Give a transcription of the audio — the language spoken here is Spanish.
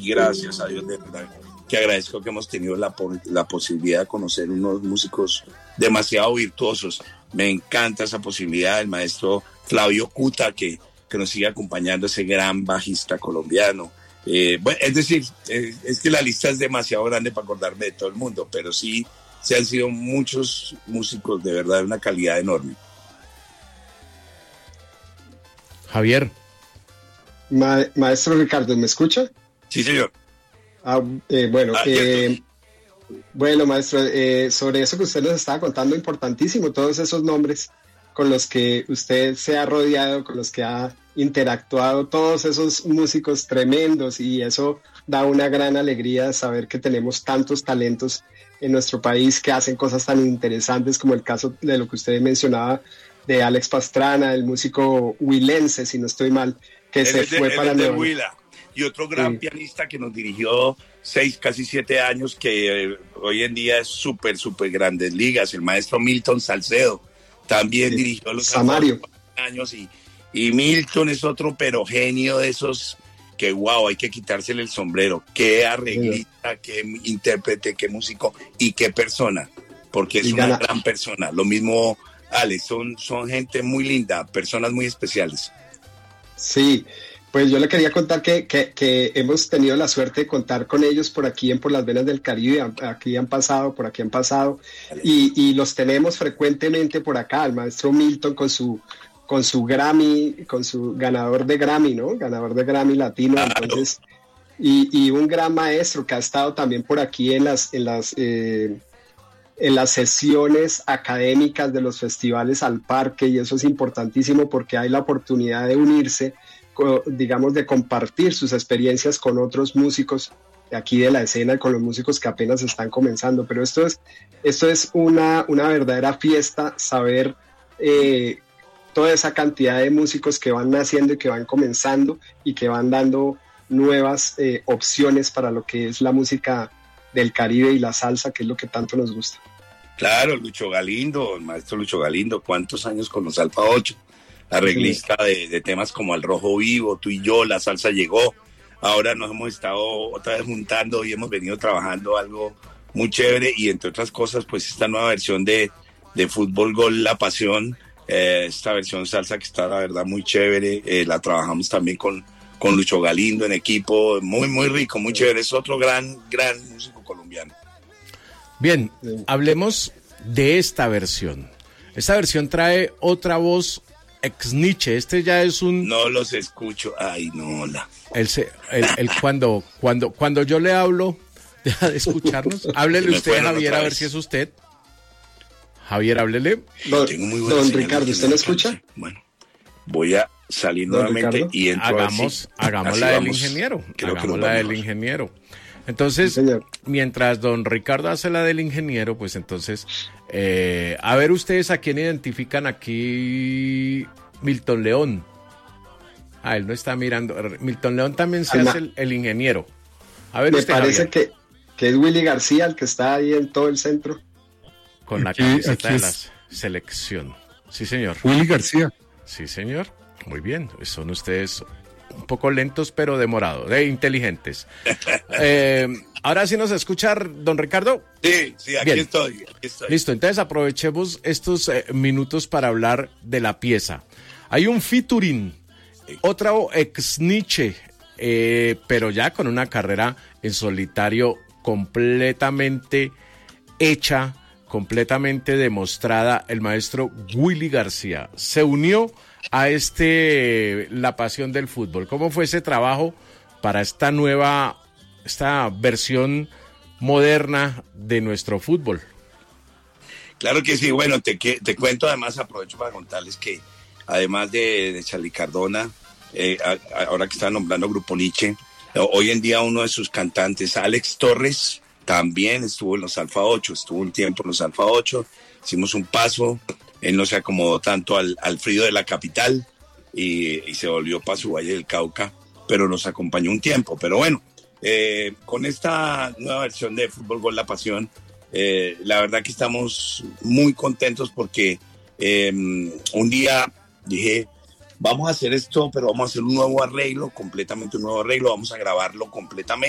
y gracias a Dios de verdad que agradezco que hemos tenido la posibilidad de conocer unos músicos demasiado virtuosos. Me encanta esa posibilidad, el maestro Flavio Cuta, que nos sigue acompañando, ese gran bajista colombiano. Bueno, es decir, es que la lista es demasiado grande para acordarme de todo el mundo, pero sí se han sido muchos músicos de verdad de una calidad enorme. Javier. Maestro Ricardo, ¿me escucha? Sí, señor. Bueno, maestro, sobre eso que usted nos estaba contando, importantísimo, todos esos nombres con los que usted se ha rodeado, con los que ha interactuado, todos esos músicos tremendos, y eso da una gran alegría saber que tenemos tantos talentos en nuestro país que hacen cosas tan interesantes, como el caso de lo que usted mencionaba de Alex Pastrana, el músico huilense, si no estoy mal, que se fue para Nueva York. Y otro gran pianista que nos dirigió 6, casi 7 años, que hoy en día es súper grandes ligas, el maestro Milton Salcedo, también dirigió los Samario años, y Milton es otro pero genio de esos que wow, hay que quitársele el sombrero, qué arreglista, qué intérprete, qué músico y qué persona, porque es una gran persona. Lo mismo Alex, son gente muy linda, personas muy especiales. Sí, pues yo le quería contar que hemos tenido la suerte de contar con ellos por aquí en Por las Venas del Caribe. Por aquí han pasado, y los tenemos frecuentemente por acá. El maestro Milton con su Grammy, con su ganador de Grammy, ¿no? Ganador de Grammy latino, entonces, y un gran maestro que ha estado también por aquí en las sesiones académicas de los festivales al parque, y eso es importantísimo porque hay la oportunidad de unirse, digamos, de compartir sus experiencias con otros músicos de aquí de la escena y con los músicos que apenas están comenzando. Pero esto es una verdadera fiesta, saber toda esa cantidad de músicos que van naciendo y que van comenzando y que van dando nuevas opciones para lo que es la música del Caribe y la salsa, que es lo que tanto nos gusta. Claro, Lucho Galindo, el maestro Lucho Galindo, ¿cuántos años con los Alfa 8? Arreglista de temas como Al Rojo Vivo, Tú y Yo, La Salsa Llegó. Ahora nos hemos estado otra vez juntando y hemos venido trabajando algo muy chévere, y entre otras cosas, pues esta nueva versión de Fútbol Gol La Pasión, esta versión salsa que está la verdad muy chévere, la trabajamos también con Lucho Galindo en equipo, muy rico, muy chévere, es otro gran músico colombiano. Bien, hablemos de esta versión. Esta versión trae otra voz ex Nietzsche. Este ya es un... No los escucho. Ay, no, hola. Cuando yo le hablo, deja de escucharnos. Háblele usted, Javier, a ver si es usted. Javier, háblele. Don Ricardo, ¿usted lo escucha? Bueno, voy a salir nuevamente Ricardo, y entro hagamos la del ingeniero. Hagamos la del ingeniero. Entonces, sí, mientras don Ricardo hace la del ingeniero, pues entonces, a ver ustedes a quién identifican aquí. Milton León. Él no está mirando. Milton León también se hace el ingeniero. A ver, me parece que es Willy García el que está ahí en todo el centro. Con la camiseta de la selección. Sí, señor. Willy García. Sí, señor. Muy bien. Son ustedes un poco lentos, pero demorados, inteligentes. Ahora sí nos escucha don Ricardo. Sí, aquí estoy. Listo, entonces aprovechemos estos minutos para hablar de la pieza. Hay un featuring, otra ex Nietzsche, pero ya con una carrera en solitario completamente hecha, completamente demostrada. El maestro Willy García se unió a La Pasión del Fútbol. ¿Cómo fue ese trabajo para esta versión moderna de nuestro fútbol? Claro que sí, bueno, te cuento, además aprovecho para contarles que además de Charly Cardona, ahora que está nombrando Grupo Nietzsche, hoy en día uno de sus cantantes, Alex Torres, también estuvo en los Alfa 8, estuvo un tiempo en los Alfa 8, hicimos un paso. Él no se acomodó tanto al frío de la capital y se volvió para su Valle del Cauca, pero nos acompañó un tiempo. Pero bueno, con esta nueva versión de Fútbol Gol La Pasión, la verdad que estamos muy contentos porque un día dije, vamos a hacer esto, pero vamos a hacer un nuevo arreglo, completamente un nuevo arreglo, vamos a grabarlo completamente.